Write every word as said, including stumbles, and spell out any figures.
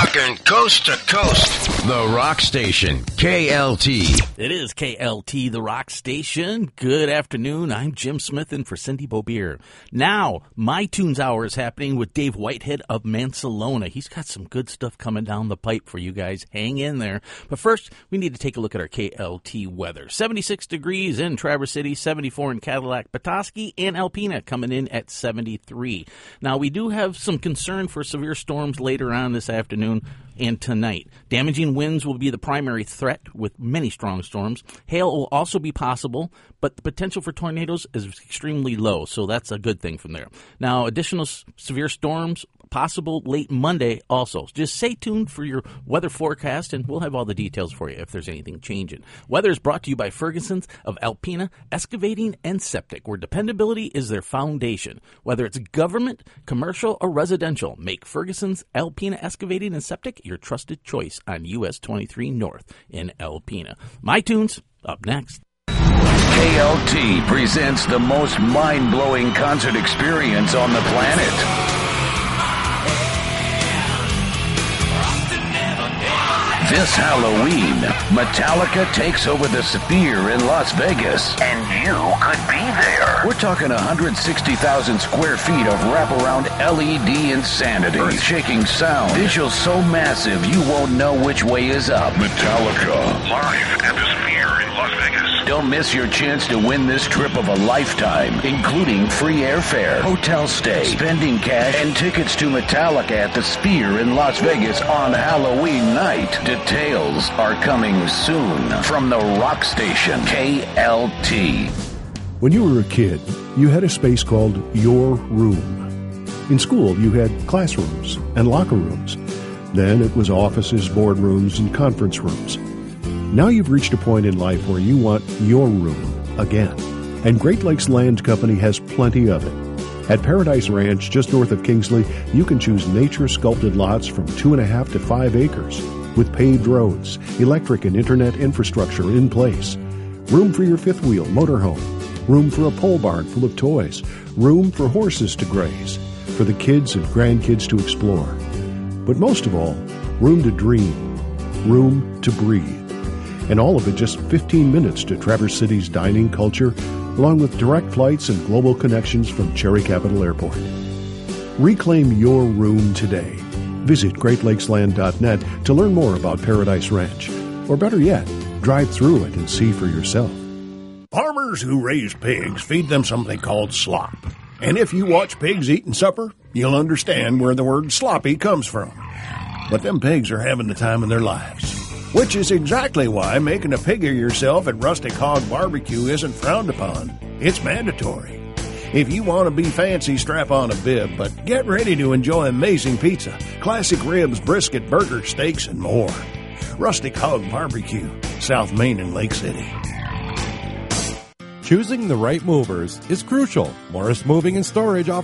Rockin' coast to coast. The Rock Station, K L T. It is K L T, the Rock Station. Good afternoon. I'm Jim Smith in for Cindy Bobier. Now, My Tunes Hour is happening with Dave Whitehead of Mancelona. He's got some good stuff coming down the pipe for you guys. Hang in there. But first, we need to take a look at our K L T weather. seventy-six degrees in Traverse City, seventy-four in Cadillac, Petoskey, and Alpena coming in at seventy-three. Now, we do have some concern for severe storms later on this afternoon and tonight. Damaging winds will be the primary threat with many strong storms. Hail will also be possible, but the potential for tornadoes is extremely low, so that's a good thing from there. Now, additional s- severe storms possible late Monday also. Just stay tuned for your weather forecast, and we'll have all the details for you if there's anything changing. Weather is brought to you by Ferguson's of Alpena Excavating and Septic, where dependability is their foundation. Whether it's government, commercial, or residential, make Ferguson's Alpena Excavating and Septic your trusted choice on U S twenty-three North in Alpena. My Tunes, up next. K L T presents the most mind-blowing concert experience on the planet. This Halloween, Metallica takes over the Sphere in Las Vegas. And you could be there. We're talking one hundred sixty thousand square feet of wraparound L E D insanity. Earth-shaking sound. Visuals so massive you won't know which way is up. Metallica. Live at the Sphere in Las Vegas. Don't miss your chance to win this trip of a lifetime, including free airfare, hotel stay, spending cash, and tickets to Metallica at the Sphere in Las Vegas on Halloween night. Details are coming soon from the Rock Station, K L T. When you were a kid, you had a space called your room. In school, you had classrooms and locker rooms. Then it was offices, boardrooms, and conference rooms. Now you've reached a point in life where you want your room again. And Great Lakes Land Company has plenty of it. At Paradise Ranch, just north of Kingsley, you can choose nature-sculpted lots from two and a half to five acres. With paved roads, electric and internet infrastructure in place. Room for your fifth wheel motorhome. Room for a pole barn full of toys. Room for horses to graze. For the kids and grandkids to explore. But most of all, room to dream. Room to breathe. And all of it just fifteen minutes to Traverse City's dining culture, along with direct flights and global connections from Cherry Capital Airport. Reclaim your room today. Visit great lakes land dot net to learn more about Paradise Ranch. Or better yet, drive through it and see for yourself. Farmers who raise pigs feed them something called slop. And if you watch pigs eating supper, you'll understand where the word sloppy comes from. But them pigs are having the time of their lives. Which is exactly why making a pig of yourself at Rustic Hog Barbecue isn't frowned upon. It's mandatory. If you want to be fancy, strap on a bib, but get ready to enjoy amazing pizza, classic ribs, brisket, burger, steaks, and more. Rustic Hog Barbecue, South Main and Lake City. Choosing the right movers is crucial. Morris Moving and Storage offers